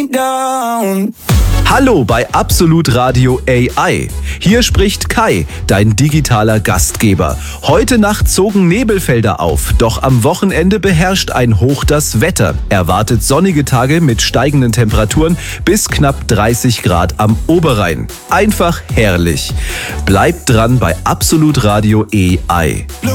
me down. Hallo bei Absolut Radio AI. Hier spricht Kai, dein digitaler Gastgeber. Heute Nacht zogen Nebelfelder auf, doch am Wochenende beherrscht ein Hoch das Wetter. Erwartet sonnige Tage mit steigenden Temperaturen bis knapp 30 Grad am Oberrhein. Einfach herrlich. Bleibt dran bei Absolut Radio AI.